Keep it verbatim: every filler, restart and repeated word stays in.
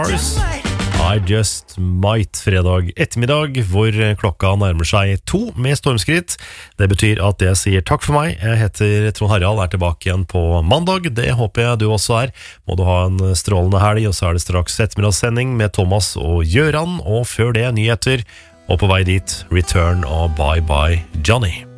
Stars, I Just Might, fredag ettermiddag, hvor klokka nærmer seg to med stormskritt. Det betyr at jeg sier takk for meg. Jeg heter Trond Harald, er tilbake igjen på mandag. Det håper jeg du også er. Må du ha en strålende helg, og så er det straks ettermiddagssending med Thomas og Gjøran, og før det nyheter, og på vei dit, Return og Bye Bye Johnny.